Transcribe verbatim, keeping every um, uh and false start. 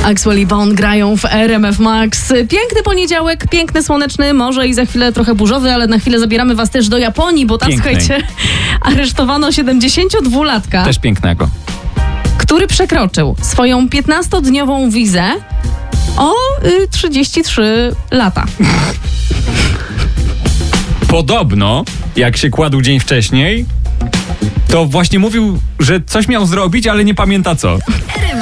Axwell i Bon grają w R M F Max. Piękny poniedziałek, piękny, słoneczny, może i za chwilę trochę burzowy, ale na chwilę zabieramy was też do Japonii, bo tam, Pięknej. słuchajcie, aresztowano siedemdziesięciodwulatka, Też pięknego. który przekroczył swoją piętnastodniową wizę o y, trzydzieści trzy lata. Podobno, jak się kładł dzień wcześniej, to właśnie mówił, że coś miał zrobić, ale nie pamięta co.